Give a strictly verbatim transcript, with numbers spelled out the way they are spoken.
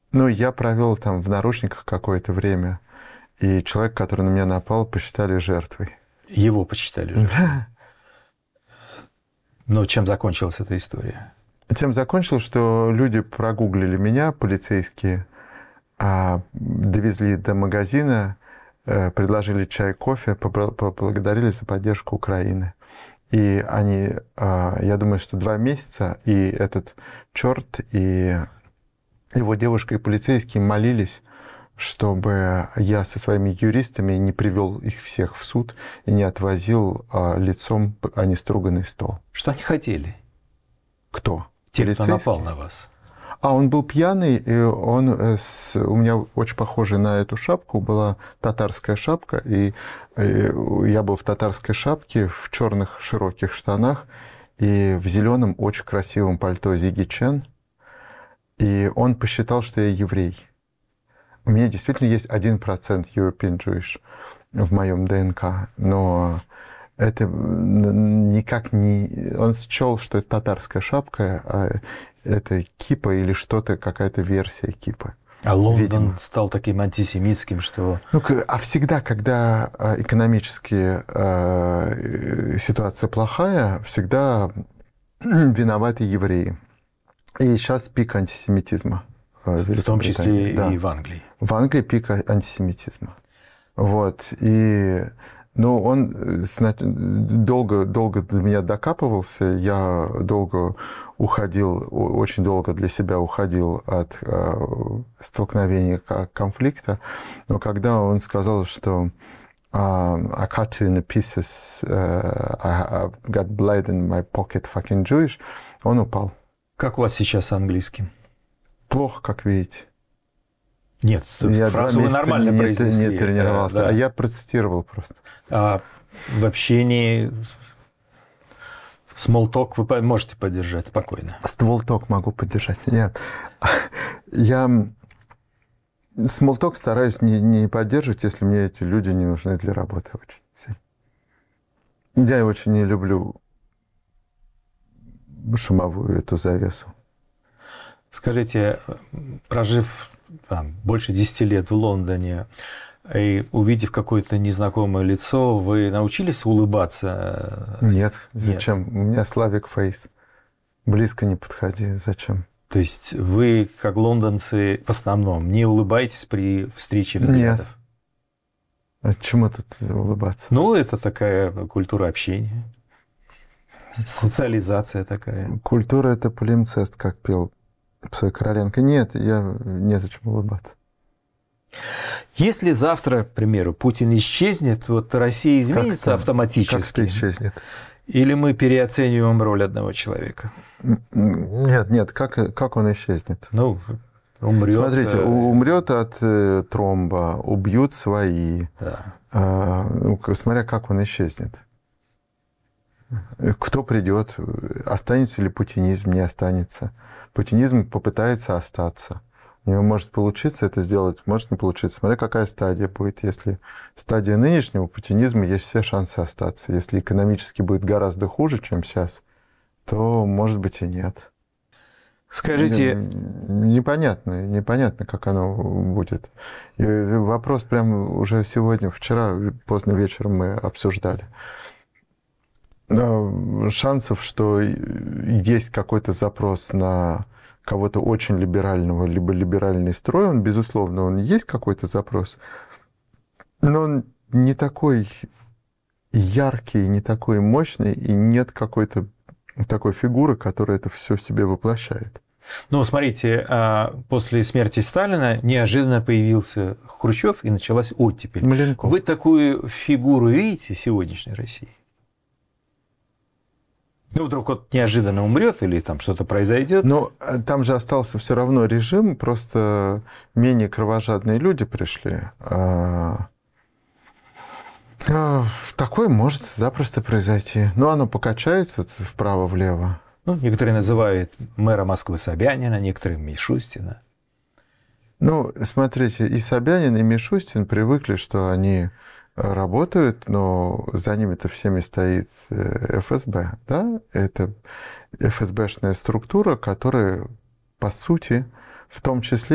Ну, я провел там в наручниках какое-то время, и человек, который на меня напал, посчитали жертвой. Его посчитали жертвой. Но чем закончилась эта история? Тем закончилось, что люди прогуглили меня, полицейские, а, довезли до магазина, предложили чай, кофе, поблагодарили за поддержку Украины. И они, я думаю, что два месяца, и этот черт, и его девушка, и полицейские молились, чтобы я со своими юристами не привел их всех в суд и не отвозил лицом о неструганный стол. Что они хотели? Кто? Те, кто напал на вас. А он был пьяный, и он с, у меня очень похожая на эту шапку была татарская шапка, и, и я был в татарской шапке, в черных широких штанах и в зеленом очень красивом пальто Зиги Чен. И он посчитал, что я еврей. У меня действительно есть один процент European Jewish в моем ДНК, но это никак не... Он счел, что это татарская шапка, а это кипа или что-то, какая-то версия кипа. А Лондон Видимо. стал таким антисемитским, что... Ну, а всегда, когда экономически э, ситуация плохая, всегда виноваты евреи. И сейчас пик антисемитизма. В том числе да. и в Англии. В Англии пик антисемитизма. Вот. И... Ну, он долго, долго до меня докапывался, я долго уходил, очень долго для себя уходил от столкновения, конфликта. Но когда он сказал, что I cut you in pieces, I got blood in my pocket, fucking Jewish, он упал. Как у вас сейчас с английским? Плохо, как видите. Нет, я фразу вы нормально не, произнесли. не тренировался, да. а я процитировал просто. А в общении small-talk вы можете поддержать спокойно? Small-talk могу поддержать. Нет. Я small-talk стараюсь не, не поддерживать, если мне эти люди не нужны для работы. Очень. Я очень не люблю шумовую эту завесу. Скажите, прожив там, больше десяти лет в Лондоне и увидев какое-то незнакомое лицо, вы научились улыбаться? Нет. Зачем? Нет. У меня Slavic face. Близко не подходи. Зачем? То есть вы, как лондонцы, в основном не улыбаетесь при встрече взглядов? Нет. А чему тут улыбаться? Ну, это такая культура общения. Социализация такая. Культура – это полимцест, как пел Псой Короленко. Нет, я незачем улыбаться. Если завтра, к примеру, Путин исчезнет, вот Россия изменится как автоматически? Как это исчезнет? Или мы переоцениваем роль одного человека? Нет, нет, как, как он исчезнет? Ну, умрет. Смотрите, умрет от э, тромба, убьют свои. Да. А, ну, смотря как он исчезнет. Кто придет, останется ли путинизм, не останется. Путинизм попытается остаться. У него может получиться это сделать, может не получиться. Смотря какая стадия будет. Если стадия нынешнего путинизма, есть все шансы остаться. Если экономически будет гораздо хуже, чем сейчас, то, может быть, и нет. Скажите... Непонятно, непонятно, как оно будет. И вопрос прямо уже сегодня, вчера, поздно вечером мы обсуждали. Шансов, что есть какой-то запрос на кого-то очень либерального, либо либеральный строй, он, безусловно, он есть какой-то запрос, но он не такой яркий, не такой мощный, и нет какой-то такой фигуры, которая это все в себе воплощает. Ну, смотрите, после смерти Сталина неожиданно появился Хрущев, и началась оттепель. Маленков. Вы такую фигуру видите в сегодняшней России? Ну, вдруг вот неожиданно умрет или там что-то произойдет. Но там же остался все равно режим, просто менее кровожадные люди пришли. Такое может запросто произойти. Но оно покачается вправо-влево. Ну, некоторые называют мэра Москвы Собянина, некоторые Мишустина. Ну, смотрите, и Собянин, и Мишустин привыкли, что они работают, но за ними-то всеми стоит эф эс бэ, да? Это эф эс бэшная структура, которая, по сути, в том числе